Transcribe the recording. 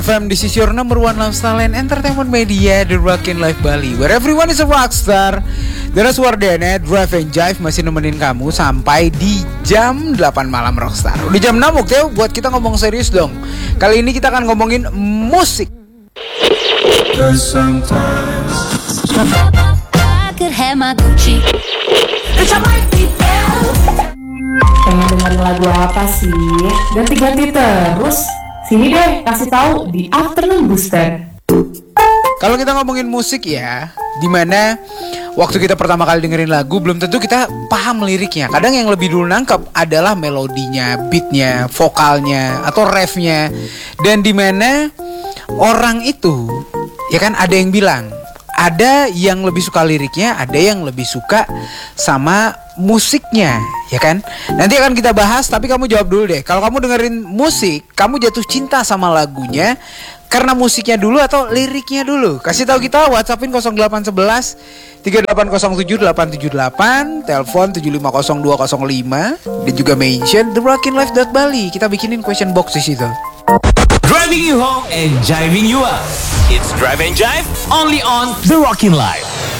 FM, this is your number one lifestyle and entertainment media, The Rockin' Life Bali, where everyone is a rockstar. Dennis Wardana, Drive and Jive masih nemenin kamu sampai di jam 8 malam Rockstar. Udah jam 6 waktu buat kita ngomong serius dong. Kali ini kita akan ngomongin musik. Pengen dengerin lagu apa sih? Ganti-ganti terus. Sini deh, kasih tahu di Afternoon Booster. Kalau kita ngomongin musik ya, dimana waktu kita pertama kali dengerin lagu belum tentu kita paham liriknya. Kadang yang lebih dulu nangkep adalah melodinya, beatnya, vokalnya, atau refnya. Dan dimana orang itu, ya kan ada yang bilang, ada yang lebih suka liriknya, ada yang lebih suka sama musiknya, ya kan? Nanti akan kita bahas, tapi kamu jawab dulu deh. Kalau kamu dengerin musik, kamu jatuh cinta sama lagunya karena musiknya dulu atau liriknya dulu? Kasih tahu kita, WhatsAppin 0811 3807 878, telepon 750 205, dan juga mention therockinlife.bali. Kita bikinin question box di situ. Driving you home and jiving you up. It's Drive and Jive only on The Rockin' Life.